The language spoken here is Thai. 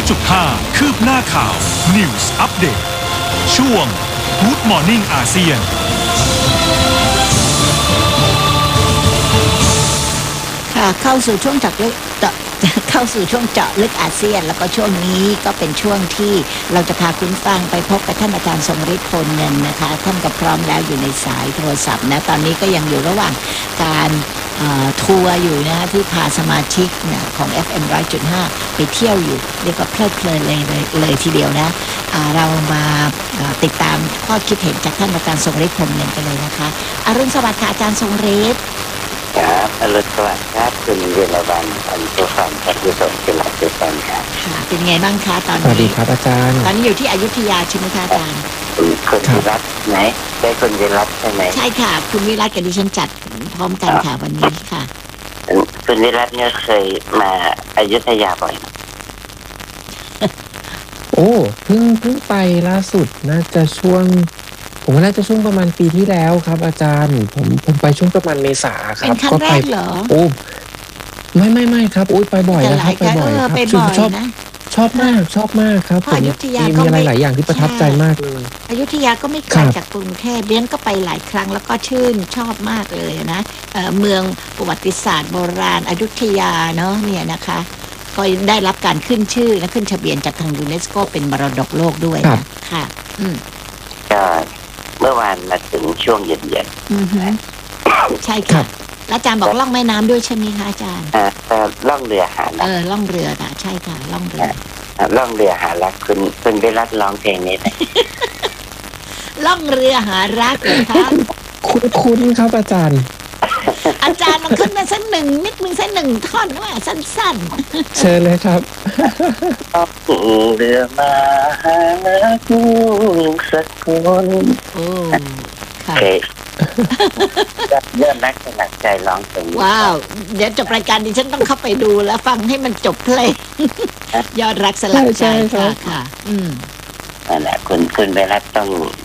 100.5 คืบหน้าข่าว News Update ช่วง Good Morning อาเซียนค่ะเข้าสู่ช่วงเจาะลึกอาเซียนแล้วก็ช่วงนี้ก็เป็นช่วงที่เราจะพาคุณฟังไปพบกับท่านอาจารย์ทรงฤทธิ์ โพลเงินนะคะท่านก็พร้อมแล้วอยู่ในสายโทรศัพท์นะตอนนี้ก็ยังอยู่ระหว่างการทัวร์อยู่นะที่พาสมาชิกนะของ FM 100.5 ไปเที่ยวอยู่เรียกว่าเพลิดเพลินเลยทีเดียวนะเรามาติดตามข้อคิดเห็นจากท่านอาจารย์ทรงฤทธิ์ โพลเงินกันเลยนะคะอรุณสวัสดิ์ค่ะอาจารย์ทรงฤทธิ์ครับอรุณสวัสดิ์ครับคุณเวียรวรรณท่านผู้ฟังท่านผู้ชมที่รักทุกท่านครับค่ะเป็นไงบ้างคะตอนนี้สวัสดีครับอาจารย์ตอนนี้อยู่ที่อยุธยาใช่ไหมคะอาจารย์คุณวิรัตไหนได้คุณวิรัตใช่ไหมใช่ค่ะคุณวิรัตกับดิฉันจัดพร้อมกันค่ะวันนี้ค่ะคุณวิรัตเนี่ยเคยมาอยุธยาบ่อยโอ้เพิ่งไปล่าสุดน่าจะช่วงผมว่าน่าจะช่วงประมาณปีที่แล้วครับอาจารย์ผมไปช่วงประมาณเมษาครับก็ไปเหรอโอ้ไม่ครับโอ้ยไปบ่อยนะครับไปบ่อยครับชอบมากครับผมมีอะไรหลายอย่างที่ประทับใจมากเลยอยุธยาก็ไม่ไกลจากกรุงเทพเรียนก็ไปหลายครั้งแล้วก็ชื่นชอบมากเลยนะเมืองประวัติศาสตร์โบราณอยุธยาเนาะเนี่ยนะคะก็ได้รับการขึ้นชื่อและขึ้นทะเบียนจากทางยูเนสโกเป็นมรดกโลกด้วยนะค่ะก็เมื่อวานมาถึงช่วงเย็นใช่ค่ะอาจารย์บอกล่องแม่น้ำด้วยใช่ไหมคะอาจารย์ล่องเรือหารักล่องเรือค่ะใช่ค่ะล่องเรือหารักคุณได้รับร้องเพลงนี้ไหมล่องเรือหารักเหรอคะคุ้นครับอาจารย์ลองขึ้นมาสักหนึ่งนิดนึงสักหนึ่งท่อนว่าสั้นๆเชิญเลยครับเรือมาหาคู่สักคนโอ้ค่ะเริ่มนักสนักใจร้องเพลงว้าวเดี๋ยวจบรายการดิฉันต้องเข้าไปดูแล้วฟังให้มันจบเพลงยอดรักสลักใจค่ะนั่นแหละคุณเวรัตต้อง